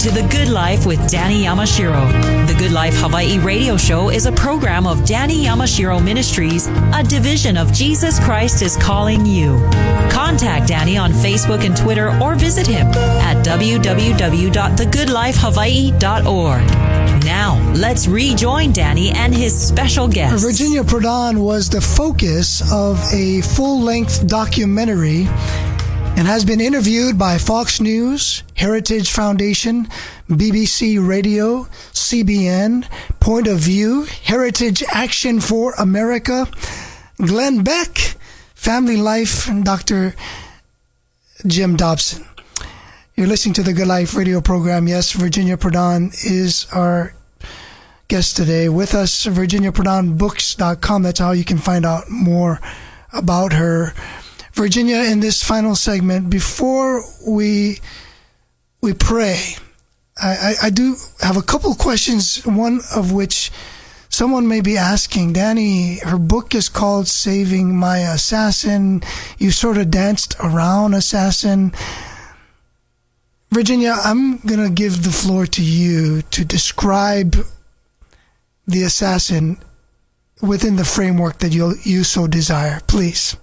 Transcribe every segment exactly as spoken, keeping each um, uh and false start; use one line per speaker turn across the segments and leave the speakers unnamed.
to The Good Life with Danny Yamashiro. The Good Life Hawaii radio show is a program of Danny Yamashiro Ministries, a division of Jesus Christ is Calling You. Contact Danny on Facebook and Twitter or visit him at w w w dot the good life hawaii dot org. Now, let's rejoin Danny and his special guest.
Virginia Prodan was the focus of a full-length documentary and has been interviewed by Fox News, Heritage Foundation, B B C Radio, C B N, Point of View, Heritage Action for America, Glenn Beck, Family Life, and Doctor Jim Dobson. You're listening to the Good Life radio program. Yes, Virginia Prodan is our guest today. With us, virginia prodan books dot com. That's how you can find out more about her. Virginia, in this final segment, before we we pray, I, I, I do have a couple questions, one of which someone may be asking. Danny, her book is called Saving My Assassin. You sort of danced around assassin. Virginia, I'm going to give the floor to you to describe the assassin within the framework that you you so desire. Please.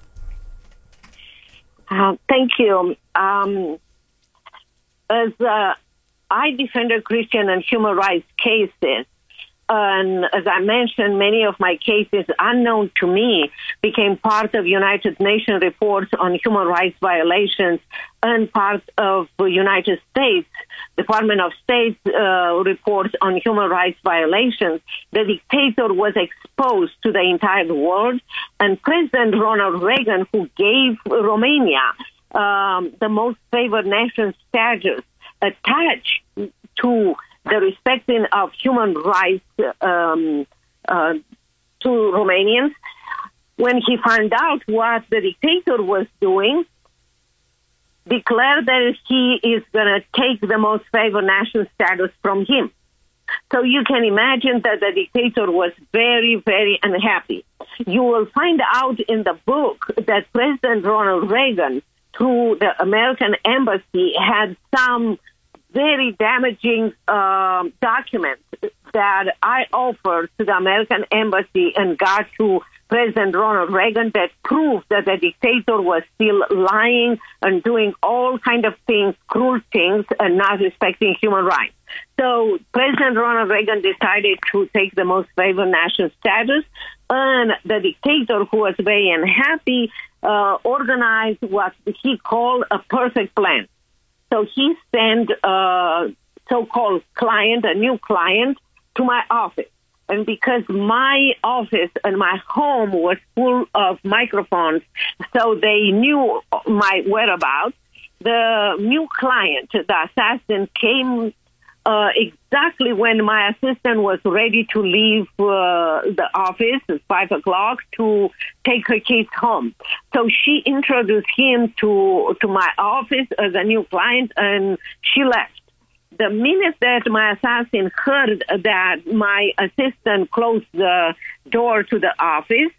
Uh, thank you. Um, as uh, I defended Christian and human rights cases, and as I mentioned, many of my cases, unknown to me, became part of United Nations reports on human rights violations and part of the United States Department of State uh, reports on human rights violations. The dictator was exposed to the entire world, and President Ronald Reagan, who gave Romania um, the most favored nation status, attached to the respecting of human rights um, uh, to Romanians. When he found out what the dictator was doing, declared that he is going to take the most favored nation status from him. So you can imagine that the dictator was very, very unhappy. You will find out in the book that President Ronald Reagan, through the American embassy, had some very damaging uh, documents that I offered to the American embassy and got to President Ronald Reagan that proved that the dictator was still lying and doing all kind of things, cruel things, and not respecting human rights. So President Ronald Reagan decided to take the most favored nation status, and the dictator, who was very unhappy, uh, organized what he called a perfect plan. So he sent a so-called client, a new client, to my office. And because my office and my home was full of microphones, so they knew my whereabouts, the new client, the assassin, came uh, exactly when my assistant was ready to leave uh, the office at five o'clock to take her kids home. So she introduced him to, to my office as a new client, and she left. The minute that my assassin heard that my assistant closed the door to the office,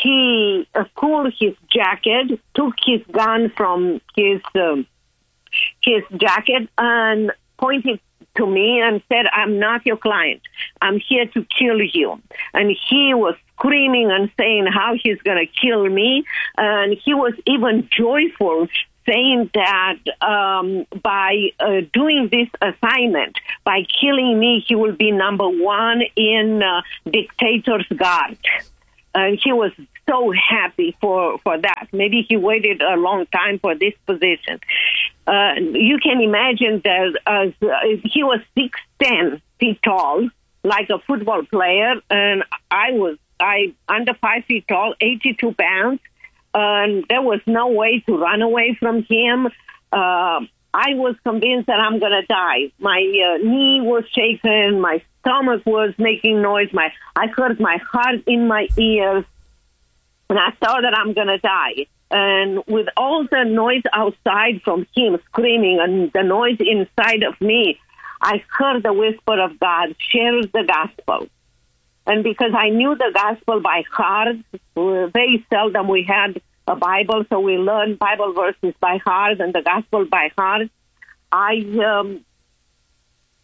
he uh, pulled his jacket, took his gun from his um, his jacket, and pointed to me and said, "I'm not your client. I'm here to kill you." And he was screaming and saying how he's going to kill me. And he was even joyful, saying that um, by uh, doing this assignment, by killing me, he will be number one in uh, dictator's guard. And he was so happy for, for that. Maybe he waited a long time for this position. Uh, you can imagine that as, uh, he was six ten feet tall, like a football player, and I was I under five feet tall, eighty-two pounds. And there was no way to run away from him. Uh, I was convinced that I'm going to die. My uh, knee was shaking. My stomach was making noise. My I heard my heart in my ears. And I thought that I'm going to die. And with all the noise outside from him screaming and the noise inside of me, I heard the whisper of God, share the gospel. And because I knew the gospel by heart, very seldom we had a Bible, so we learned Bible verses by heart and the gospel by heart. I um,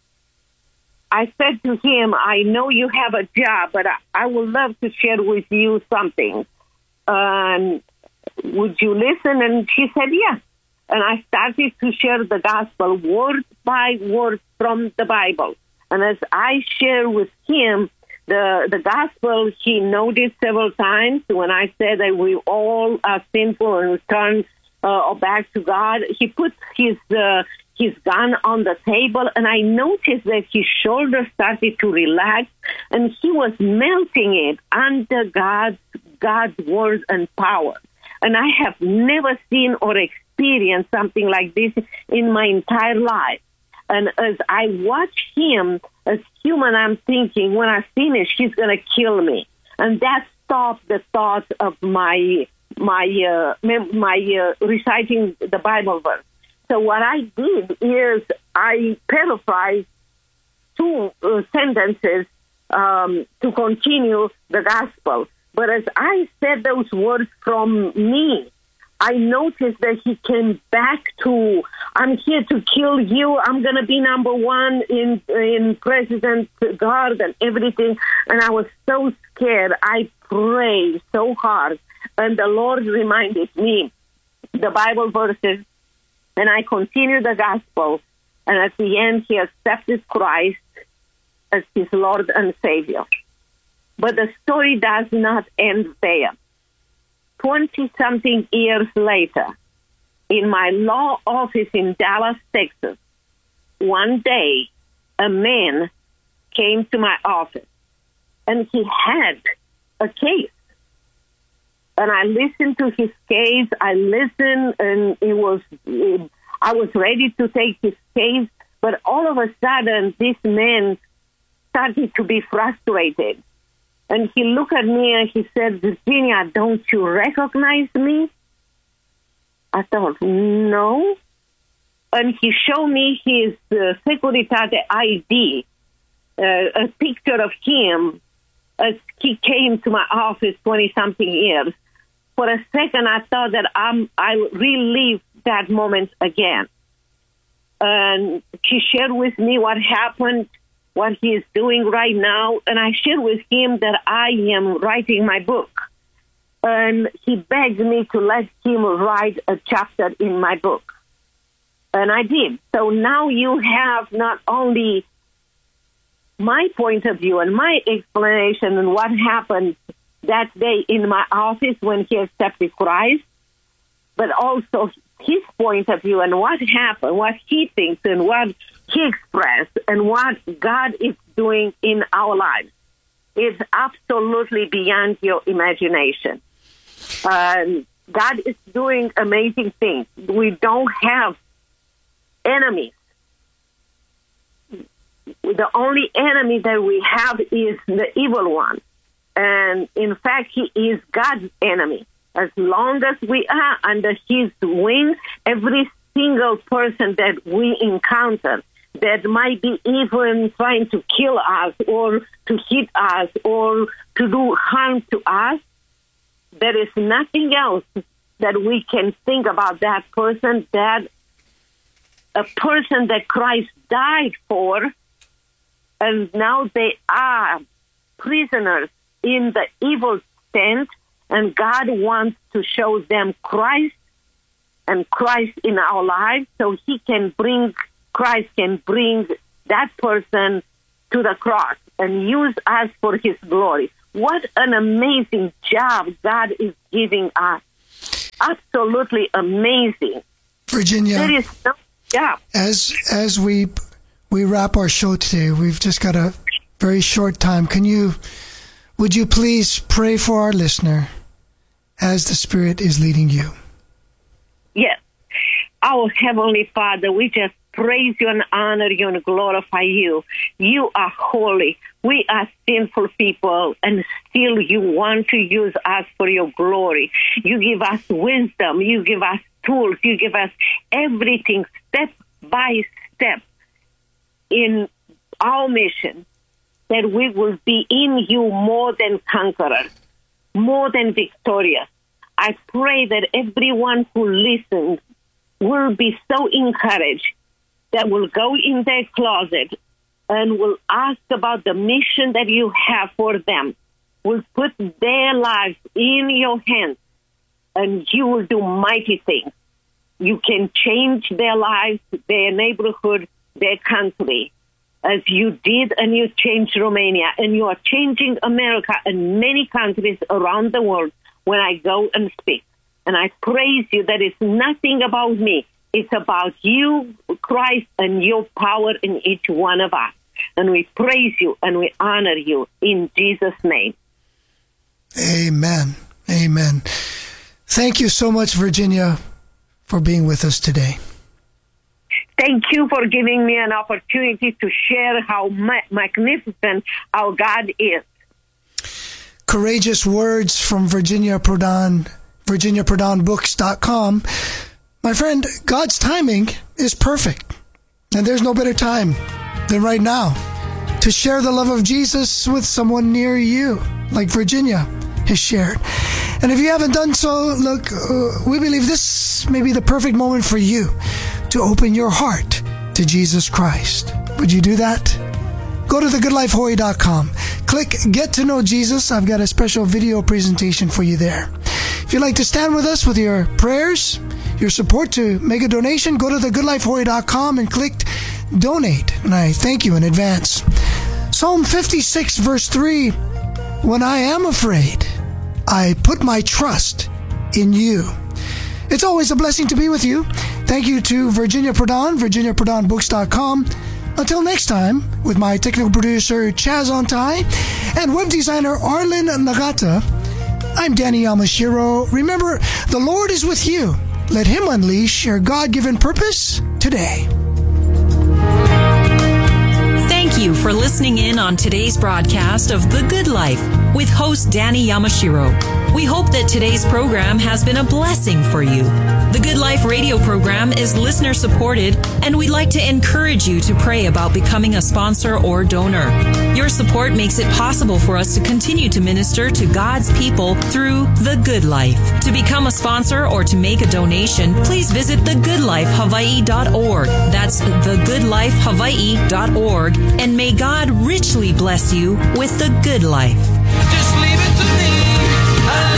I said to him, I know you have a job, but I, I would love to share with you something. Um, would you listen? And he said, yes. And I started to share the gospel word by word from the Bible. And as I share with him the the gospel, he noticed several times when I said that we all are sinful and return uh, back to God. He put his uh, his gun on the table, and I noticed that his shoulders started to relax, and he was melting it under God's God's word and power. And I have never seen or experienced something like this in my entire life. And as I watch him, as human, I'm thinking, when I finish, he's going to kill me. And that stopped the thought of my my uh, my uh, reciting the Bible verse. So what I did is I paraphrased two uh, sentences um, to continue the gospel. But as I said those words from me, I noticed that he came back to, I'm here to kill you. I'm going to be number one in in President Guard and everything. And I was so scared. I prayed so hard. And the Lord reminded me the Bible verses. And I continued the gospel. And at the end, he accepted Christ as his Lord and Savior. But the story does not end there. Twenty-something years later, in my law office in Dallas, Texas, one day, a man came to my office, and he had a case. And I listened to his case. I listened, and it was I was ready to take his case. But all of a sudden, this man started to be frustrated. And he looked at me and he said, Virginia, don't you recognize me? I thought, no. And he showed me his uh, Securitate I D, uh, a picture of him as he came to my office twenty-something years. For a second, I thought that I'm, I relived that moment again. And he shared with me what happened, what he is doing right now, and I shared with him that I am writing my book. And he begged me to let him write a chapter in my book. And I did. So now you have not only my point of view and my explanation and what happened that day in my office when he accepted Christ, but also his point of view and what happened, what he thinks and what he expressed and what God is doing in our lives. It's absolutely beyond your imagination. Um, God is doing amazing things. We don't have enemies. The only enemy that we have is the evil one. And in fact, he is God's enemy. As long as we are under his wing, every single person that we encounter that might be even trying to kill us or to hit us or to do harm to us, there is nothing else that we can think about that person, that a person that Christ died for, and now they are prisoners in the evil tent, and God wants to show them Christ and Christ in our lives so he can bring, Christ can bring that person to the cross and use us for his glory. What an amazing job God is giving us. Absolutely amazing.
Virginia,
there is no job.
As, as we, we wrap our show today, we've just got a very short time. Can you, would you please pray for our listener as the Spirit is leading you?
Yes. Our Heavenly Father, we just praise you and honor you and glorify you. You are holy. We are sinful people, and still you want to use us for your glory. You give us wisdom. You give us tools. You give us everything step by step in our mission, that we will be in you more than conquerors, more than victorious. I pray that everyone who listens will be so encouraged that will go in their closet and will ask about the mission that you have for them. Will put their lives in your hands, and you will do mighty things. You can change their lives, their neighborhood, their country, as you did, and you changed Romania, and you are changing America and many countries around the world when I go and speak. And I praise you that it's nothing about me. It's about you, Christ, and your power in each one of us. And we praise you and we honor you in Jesus' name.
Amen. Amen. Thank you so much, Virginia, for being with us today.
Thank you for giving me an opportunity to share how ma- magnificent our God is.
Courageous words from Virginia Prodan, virginia prodan books dot com. My friend, God's timing is perfect. And there's no better time than right now to share the love of Jesus with someone near you, like Virginia has shared. And if you haven't done so, look, uh, we believe this may be the perfect moment for you to open your heart to Jesus Christ. Would you do that? Go to the good life hawaii dot com. Click Get to Know Jesus. I've got a special video presentation for you there. If you'd like to stand with us with your prayers, your support to make a donation, go to the good life hawaii dot com and click Donate. And I thank you in advance. Psalm fifty-six, verse three, when I am afraid, I put my trust in you. It's always a blessing to be with you. Thank you to Virginia Prodan, virginia prodan books dot com. Until next time, with my technical producer Chaz Ontai and web designer Arlen Nagata, I'm Danny Yamashiro. Remember, the Lord is with you. Let Him unleash your God-given purpose today.
Thank you for listening in on today's broadcast of The Good Life with host Danny Yamashiro. We hope that today's program has been a blessing for you. The Good Life radio program is listener supported, and we'd like to encourage you to pray about becoming a sponsor or donor. Your support makes it possible for us to continue to minister to God's people through The Good Life. To become a sponsor or to make a donation, please visit the good life hawaii dot org. That's the good life hawaii dot org. And may God richly bless you with the good life.
Just leave it to me. I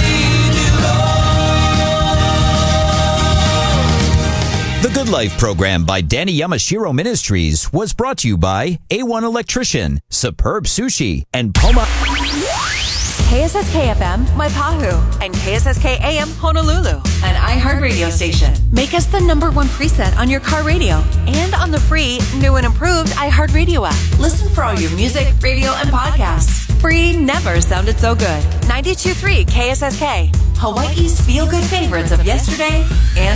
leave you alone.
The Good Life program by Danny Yamashiro Ministries was brought to you by A one Electrician, Superb Sushi, and Poma.
K S S K F M, Waipahu, and K S S K A M, Honolulu, an iHeartRadio station. Make us the number one preset on your car radio and on the free, new and improved iHeartRadio app. Listen for all your music, radio, and podcasts. Free never sounded so good. ninety-two point three K S S K, Hawaii's feel-good favorites of yesterday and